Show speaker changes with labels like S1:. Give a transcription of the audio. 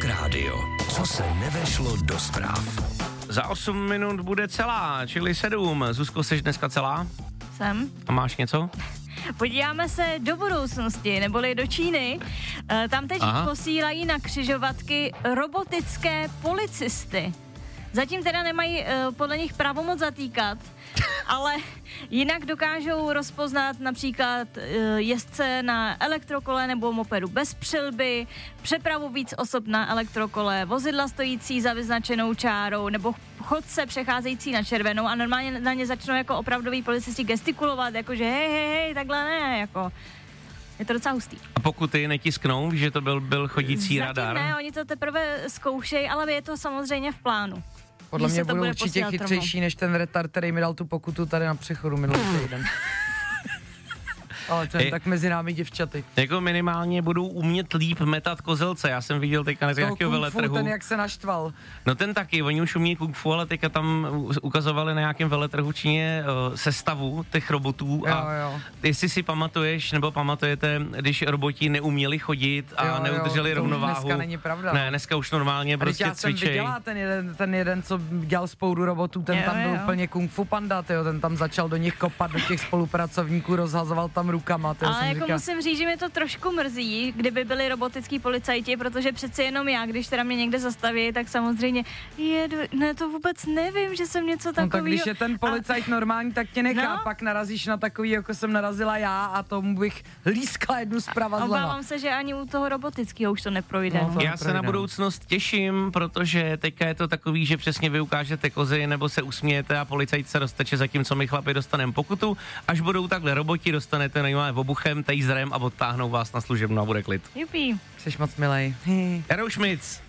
S1: Radio. Co se nevešlo do zpráv?
S2: Za 8 minut bude celá, čili 7. Zuzko, jsi dneska celá?
S3: Jsem.
S2: A máš něco?
S3: Podíváme se do budoucnosti, neboli do Číny. Tam teď posílají na křižovatky robotické policisty. Zatím teda nemají podle nich pravomoc zatýkat, ale jinak dokážou rozpoznat například jezdce na elektrokole nebo mopedu bez přilby, přepravu víc osob na elektrokole, vozidla stojící za vyznačenou čárou nebo chodce přecházející na červenou a normálně na ně začnou jako opravdoví policisti gestikulovat, jakože hej, takhle ne, jako... Je to docela hustý.
S2: A pokud ty netisknou, víš, že to byl chodící radar?
S3: Ne, oni to teprve zkoušejí, ale je to samozřejmě v plánu.
S4: Podle mě budou určitě chytřejší než ten retard, který mi dal tu pokutu tady na přechodu minulý týden. Ale to je tak mezi námi děvčaty.
S2: Jako minimálně budou umět líp metat kozelce. Já jsem viděl teďka na nějakého veletrhu.
S4: Ten jak se naštval.
S2: No ten taky, oni už umí kung fu, ale teďka tam ukazovali na nějakém veletrhu Číně sestavu těch robotů
S4: jo.
S2: Jestli si pamatuješ nebo pamatujete, když roboti neuměli chodit a neudrželi rovnováhu.
S4: Dneska není pravda.
S2: Ne, dneska už normálně prostě cvičej.
S4: Já jsem viděla ten jeden, co dělal spoudu robotů, ten tam byl úplně kung fu panda, ten tam začal do nich kopat, do těch spolupracovníků, rozhazoval tam rukama.
S3: Ale jako musím říct, že mě to trošku mrzí, kdyby byli robotický policajti, protože přeci jenom já, když teda mě někde zastaví, tak samozřejmě ne, to vůbec nevím, že jsem něco takového.
S4: No tak když je ten policajt normální, tak tě nechá, pak narazíš na takový, jako jsem narazila já a tomu bych lískla jednu zprava zleva.
S3: Obávám se, že ani u toho robotického už to neprojde.
S4: No,
S2: já se na budoucnost těším, protože teďka je to takový, že přesně vy ukážete kozy nebo se usmějete a policajt se rozteče, zatímco my chlapi dostaneme pokutu. Až budou takhle roboti, dostanete obuchem, taserem a odtáhnou vás na služebnu a bude klid.
S3: Jupi.
S4: Jsi moc milej.
S2: Jarou Šmic.